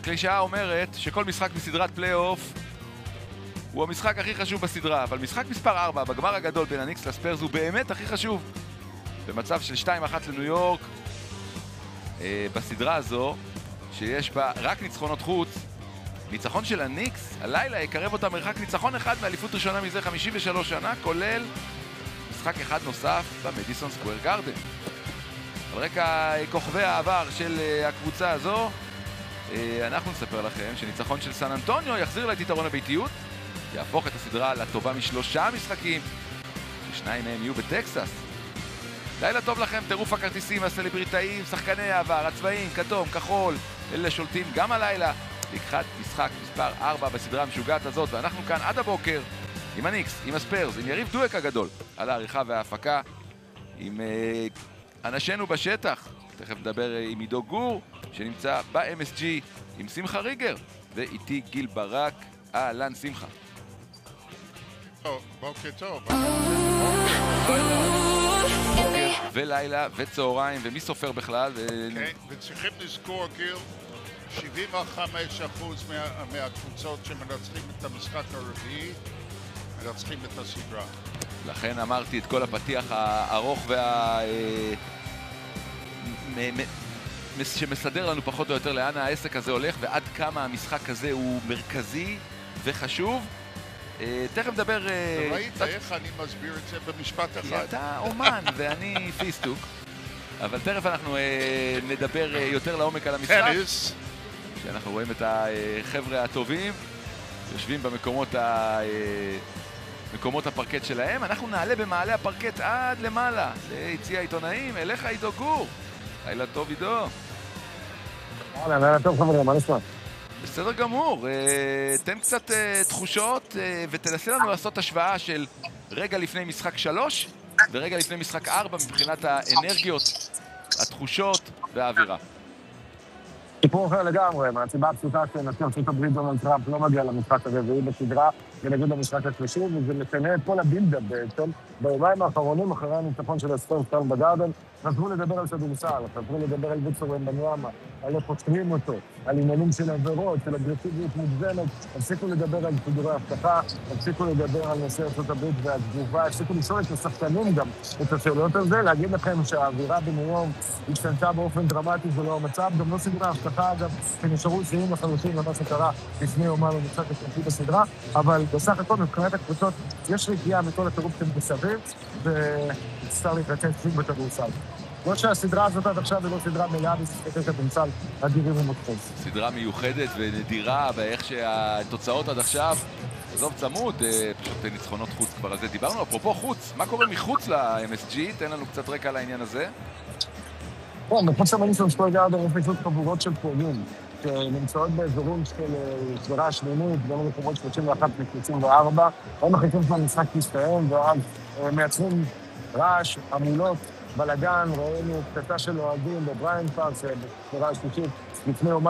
הקלישאה אומרת שכל משחק בסדרת פלייאוף הוא המשחק הכי חשוב בסדרה, אבל משחק מספר 4 בגמר הגדול בין הניקס לספרס הוא באמת הכי חשוב. במצב של 2-1 לניו יורק, בסדרה הזו, שיש בה רק ניצחונות חוץ, ניצחון של הניקס, הלילה יקרב אותה מרחק ניצחון אחד מאליפות ראשונה מזה 53 שנה, כולל משחק אחד נוסף במדיסון סקוואר גארדן. על רקע כוכבי העבר של הקבוצה הזו, אנחנו נספר לכם שניצחון של סן אנטוניו יחזיר לה את יתרון הביתיות, יהפוך את הסדרה לטובה משלושה משחקים, ששניים מהם יהיו בטקסס. לילה טוב לכם, טירוף הכרטיסים, הסלבריטאים, שחקני העבר, הצבעים, כתום, כחול, אלה שולטים גם הלילה לקחת משחק מספר 4 בסדרה המשוגעת הזאת, ואנחנו כאן עד הבוקר עם הניקס, עם הספרס, עם יריב דואק הגדול על העריכה וההפקה, עם אנשינו בשטח. תכף נדבר עם עידו גור שנמצא ב-MSG, עם שמחה ריגר ואיתי גיל ברק. אהלן שמחה. בוקר טוב. ולילה וצהריים, ומי סופר בכלל? כן, וצריכים לזכור גיל, 75% מהקבוצות שמנצחים את המשחק הרביעי מנצחים את הסדרה. לכן אמרתי את כל הפתיח הארוך שמסדר לנו פחות או יותר לאן העסק הזה הולך ועד כמה המשחק הזה הוא מרכזי וחשוב. תכף נדבר... ראית איך אני מסביר את זה במשפט אחד? כי אתה אומן ואני פיסטוק, אבל תכף אנחנו נדבר יותר לעומק על המשחק. טניס. שאנחנו רואים את החבר'ה הטובים יושבים במקומות הפרקט שלהם. אנחנו נעלה במעלה הפרקט עד למעלה ליציע העיתונאים. אליך עידו גור. לילה טוב עידו. לילה טוב חברים, מה נשמע? בסדר גמור, תן קצת תחושות ותנסה לנו לעשות השוואה של רגע לפני משחק 3 ורגע לפני משחק 4 מבחינת האנרגיות, התחושות והאווירה. סיפור אחר לגמרי, מהסיבה הפשוטה שנשיא ארצות הברית דונלד טראמפ לא מגיע למשחק הרביעי בסדרה ונגיד למשחק השלישי, וזה משנה את כל הבילדאפ בעצם. ביומיים האחרונים אחרי הניצחון של הספרס כאן בגארדן חזרו לדבר על כדורסל, חזרו לדבר על ויקטור ומבניאמה, על איך פותחים אותו, על עניינים של עבירות, של אגרסיביות מוגזמת, הפסיקו לדבר על סידורי הבטחה, הפסיקו לדבר על נשיא ארצות הברית והתגובה, הפסיקו לשאול את השחקנים גם את השאלות על זה, להגיד לכם שהאווירה בניו יורק השתנתה באופן דרמטי ולא המצב, גם לא סידורי הבטחה אגב, שנשארו שירים לחלוטין למה שקרה לפני יומיים במשחק השלישי בסדרה, אבל בסך הכל מבחינת הקבוצות יש רגיעה מכל הטירוף מסביב, וצריך להתרצה שוב בכדורסל. לא שהסדרה הזאת עד עכשיו היא לא סדרה מלאה במשחקי כדורסל אדירים ומותחים. סדרה מיוחדת ונדירה באיך שהתוצאות עד עכשיו, עזוב צמוד, פשוט ניצחונות חוץ כבר על זה דיברנו. אפרופו חוץ, מה קורה מחוץ ל-MSG? תן לנו קצת רקע על העניין הזה. מחוץ למדיסון סקוואר גארדן יש פשוט חבורות של פועלים שנמצאות באזורים של סדרה השמינית, בין המקומות 31 ו-34, הם מחכים של המשחק להסתיים, ואז מייצרים רעש, המולות, בלגן, ראינו קטע של אוהדים בבריין פארק, בסדרה השלישית לפני יומיים.